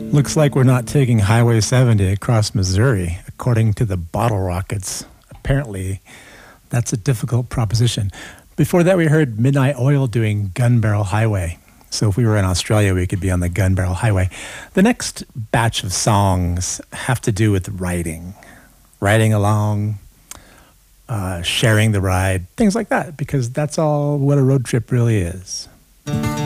Looks like we're not taking Highway 70 across Missouri, according to the Bottle Rockets. Apparently, that's a difficult proposition. Before that, we heard Midnight Oil doing Gun Barrel Highway. So if we were in Australia, we could be on the Gun Barrel Highway. The next batch of songs have to do with riding along, sharing the ride, things like that, because that's all what a road trip really is.